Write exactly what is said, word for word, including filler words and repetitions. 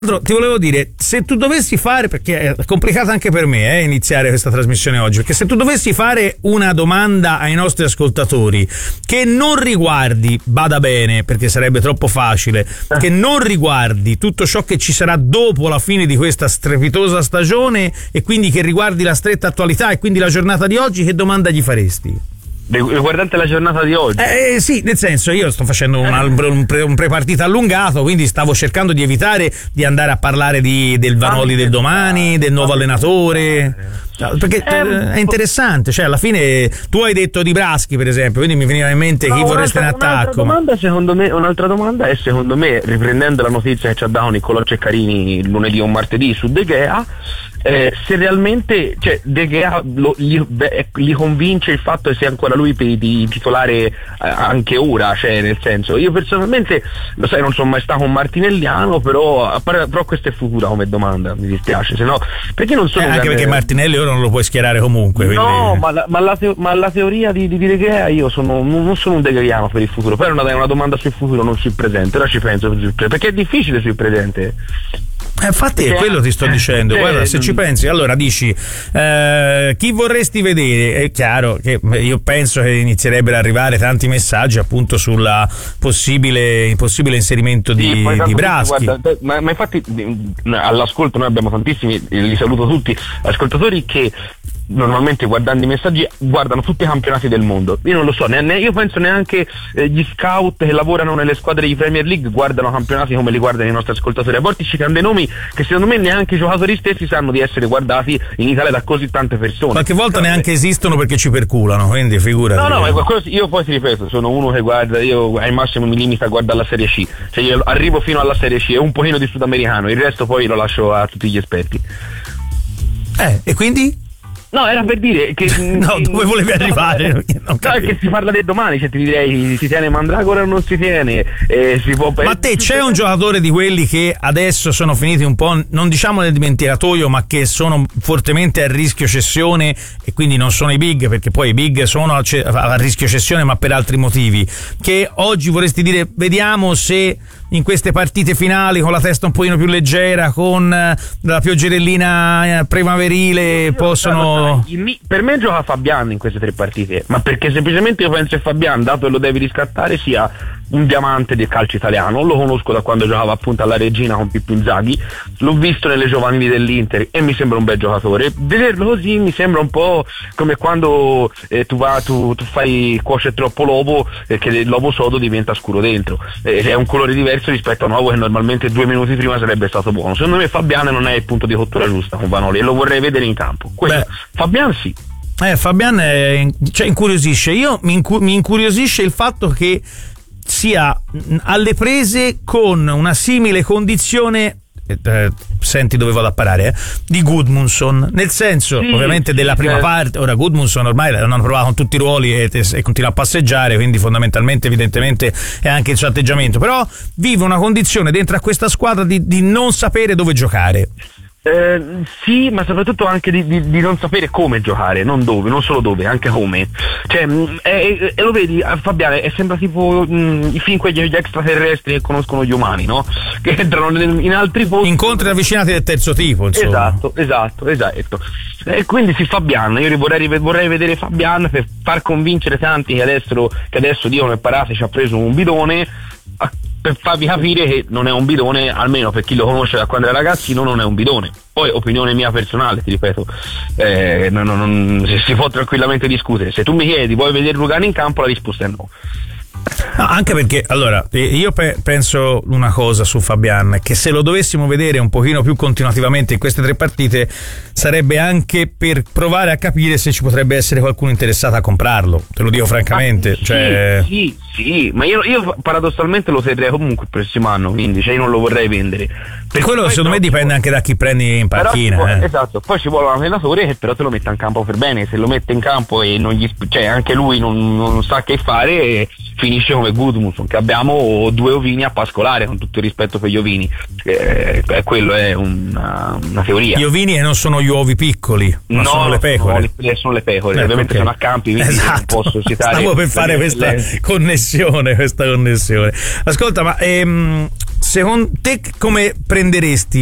Ti volevo dire, se tu dovessi fare, perché è complicata anche per me eh, iniziare questa trasmissione oggi, perché se tu dovessi fare una domanda ai nostri ascoltatori che non riguardi, bada bene perché sarebbe troppo facile, che non riguardi tutto ciò che ci sarà dopo la fine di questa strepitosa stagione e quindi che riguardi la stretta attualità e quindi la giornata di oggi, che domanda gli faresti? Riguardante la giornata di oggi? Eh sì, nel senso, io sto facendo un, un, pre, un prepartita allungato, quindi stavo cercando di evitare di andare a parlare di, del Vanoli del domani, del nuovo allenatore, perché è interessante, cioè alla fine tu hai detto di Braschi per esempio, quindi mi veniva in mente chi vorreste in attacco. Un'altra domanda, secondo me, un'altra domanda è secondo me, riprendendo la notizia che ci ha dato Niccolò Ceccarini lunedì o martedì su De Gea, Eh, se realmente, cioè, De Gea lo, gli, beh, gli convince il fatto che sia ancora lui per di titolare eh, anche ora, cioè nel senso, io personalmente lo sai, non sono mai stato un martinelliano, però, però questa è futura come domanda, mi dispiace, se no perché non sono eh, anche perché Martinelli ora non lo puoi schierare comunque, quindi... no, ma la, ma, la teo, ma la teoria di, di De Gea, io sono non sono un De Geaiano per il futuro, però è una, una domanda sul futuro, non sul presente, ora ci penso, perché è difficile sul presente. Eh, infatti è quello ti sto dicendo, guarda, se ci pensi, allora dici eh, chi vorresti vedere, è chiaro che io penso che inizierebbero ad arrivare tanti messaggi appunto sulla possibile possibile inserimento di, sì, di Braschi, guarda, ma, ma infatti all'ascolto noi abbiamo tantissimi, li saluto tutti, ascoltatori che normalmente guardando i messaggi guardano tutti i campionati del mondo. Io non lo so, ne, ne, io penso neanche eh, gli scout che lavorano nelle squadre di Premier League guardano campionati come li guardano i nostri ascoltatori. A volte ci citano dei nomi che secondo me neanche i giocatori stessi sanno di essere guardati in Italia da così tante persone. Qualche volta però, neanche esistono perché ci perculano, quindi figurati. No, no, ma io poi ti ripeto, sono uno che guarda, io al massimo mi limito a guardare la Serie C, cioè io arrivo fino alla Serie C e un pochino di sudamericano, il resto poi lo lascio a tutti gli esperti. Eh, e quindi? No, era per dire che... no, dove volevi arrivare? No, no, che si parla del domani, cioè ti direi si tiene Mandragora o non si tiene, eh, si può... Ma te c'è un giocatore di quelli che adesso sono finiti un po', non diciamo nel dimenticatoio, ma che sono fortemente a rischio cessione, e quindi non sono i big, perché poi i big sono a, a rischio cessione ma per altri motivi, che oggi vorresti dire vediamo se in queste partite finali con la testa un pochino più leggera, con la pioggerellina primaverile, io possono... Sai, per me gioca Fabian in queste tre partite, ma perché semplicemente io penso che Fabian, dato che lo devi riscattare, sia un diamante del calcio italiano. Lo conosco da quando giocava appunto alla Regina con Pippo Inzaghi, l'ho visto nelle giovanili dell'Inter e mi sembra un bel giocatore. Vederlo così mi sembra un po' come quando eh, tu, va, tu, tu fai cuocere troppo l'uovo e che l'uovo sodo diventa scuro dentro, eh, è un colore diverso rispetto a un uovo che normalmente due minuti prima sarebbe stato buono. Secondo me Fabian non è il punto di cottura giusta con Vanoli e lo vorrei vedere in campo. Questo, Fabian sì. Eh, Fabian è, cioè, incuriosisce. Io mi, incu- mi incuriosisce il fatto che sia alle prese con una simile condizione, eh, senti dove vado a parare, eh, di Gudmundsson, nel senso sì, ovviamente della prima certo. parte. Ora Gudmundsson ormai l'hanno provato con tutti i ruoli e, e, e continua a passeggiare, quindi fondamentalmente evidentemente è anche il suo atteggiamento, però vive una condizione dentro a questa squadra di, di non sapere dove giocare. Eh, sì, ma soprattutto anche di, di, di non sapere come giocare, non dove, non solo dove, anche come. Cioè, e lo vedi, Fabiano, sembra tipo mh, i film quegli gli extraterrestri che conoscono gli umani, no? Che entrano in altri posti. Incontri ravvicinati del terzo tipo, insomma. Esatto, esatto, esatto. E quindi sì, Fabian, io vorrei, vorrei vedere Fabian per far convincere tanti che adesso, che adesso dicono che Parate ci ha preso un bidone, per farvi capire che non è un bidone, almeno per chi lo conosce da quando era ragazzino, non è un bidone. Poi opinione mia personale, ti ripeto, eh, non, non, si può tranquillamente discutere. Se tu mi chiedi vuoi vedere Lugano in campo, la risposta è no. No, anche perché allora io pe- penso una cosa su Fabian, che se lo dovessimo vedere un pochino più continuativamente in queste tre partite sarebbe anche per provare a capire se ci potrebbe essere qualcuno interessato a comprarlo, te lo dico francamente. Ah, cioè... sì, sì, sì, ma io, io paradossalmente lo terrei comunque il prossimo anno, quindi cioè io non lo vorrei vendere. Per quello secondo me dipende vuole... anche da chi prendi in panchina. Però, eh. Esatto, poi ci vuole un allenatore che però te lo metta in campo per bene. Se lo mette in campo e non gli, cioè anche lui non, non sa che fare, finisce come Gudmundsson, che abbiamo due ovini a pascolare, con tutto il rispetto per gli ovini. Eh, quello è una, una teoria. Gli ovini e non sono gli uovi piccoli, ma no, sono le pecore. No, le, sono le pecore, Beh, ovviamente okay. sono a campi, quindi esatto. non posso citare. Stavo per fare questa le... connessione, questa connessione. Ascolta, ma ehm, secondo te come prenderesti